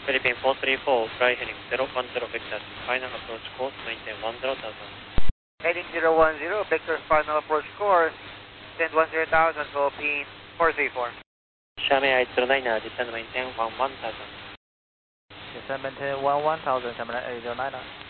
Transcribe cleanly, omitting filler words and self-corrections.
Philippine 434, fly heading 010 vector, final approach course, maintain 10,000. Heading 010, vector final approach course, descend 10,000, Philippine 434. Xiamen 809, descend maintain 11,000. Descend maintain 11,000, Xiamen 809.